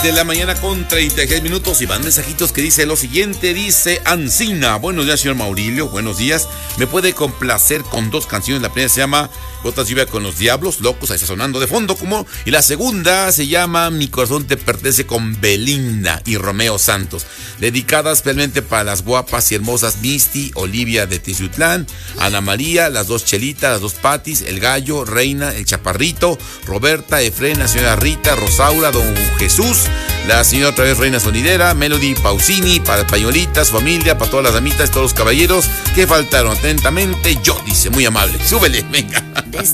De la mañana con 36 minutos y van mensajitos que dice lo siguiente, dice Ancina. Buenos días, señor Maurilio, buenos días. Me puede complacer con dos canciones. La primera se llama Gotas de lluvia con los diablos, locos, ahí está sonando de fondo como. Y la segunda se llama Mi corazón te pertenece con Belinda y Romeo Santos. Dedicadas realmente para las guapas y hermosas Misty, Olivia de Tizutlán, Ana María, las dos Chelitas, las dos Patis, el Gallo, Reina, el Chaparrito, Roberta, Efren, la señora Rita, Rosaura, don Jesús, la señora otra vez Reina Sonidera, Melody Pausini, para Pañolita, su familia, para todas las damitas, todos los caballeros que faltaron. Atentamente, yo, dice, muy amable. Súbele, venga.